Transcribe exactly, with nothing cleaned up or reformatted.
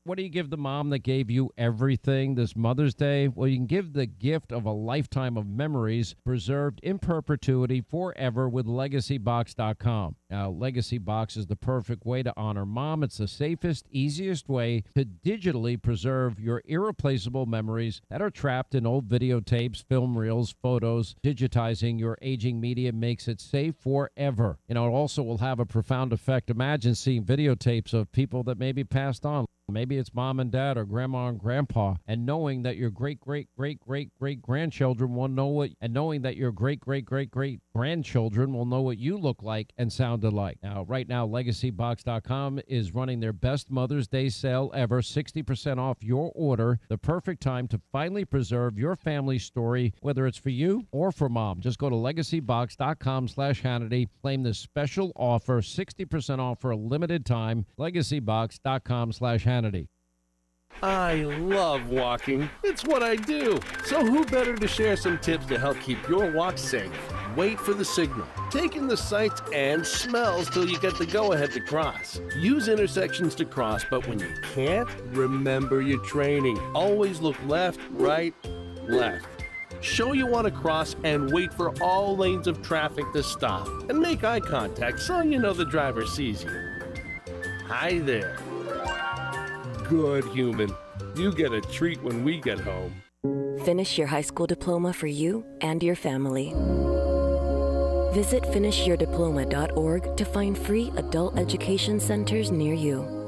What do you give the mom that gave you everything this Mother's Day? Well, you can give the gift of a lifetime of memories preserved in perpetuity forever with legacy box dot com. Now, Legacy Box is the perfect way to honor mom. It's the safest, easiest way to digitally preserve your irreplaceable memories that are trapped in old videotapes, film reels, photos. Digitizing your aging media makes it safe forever. You know, it also will have a profound effect. Imagine seeing videotapes of people that maybe passed on. Maybe it's mom and dad or grandma and grandpa, and knowing that your great, great, great, great, great grandchildren will know what, and knowing that your great, great, great, great grandchildren will know what you look like and sound alike. Now, right now, legacy box dot com is running their best Mother's Day sale ever, sixty percent off your order. The perfect time to finally preserve your family story, whether it's for you or for mom. Just go to legacy box dot com slash Hannity, claim this special offer, sixty percent off for a limited time, legacy box dot com slash Hannity. I love walking. It's what I do. So who better to share some tips to help keep your walk safe? Wait for the signal. Take in the sights and smells till you get the go-ahead to cross. Use intersections to cross, but when you can't, remember your training. Always look left, right, left. Show you want to cross and wait for all lanes of traffic to stop. And make eye contact so you know the driver sees you. Hi there. Good human. You get a treat when we get home. Finish your high school diploma for you and your family. Visit finish your diploma dot org to find free adult education centers near you.